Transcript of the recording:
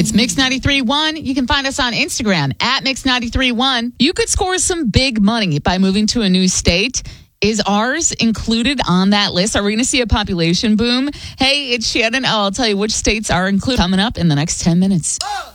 It's Mix 93.1. You can find us on Instagram at Mix 93.1. You could score some big money by moving to a new state. Is ours included on that list? Are we going to see a population boom? Hey, it's Shannon. I'll tell you which states are included coming up in the next 10 minutes.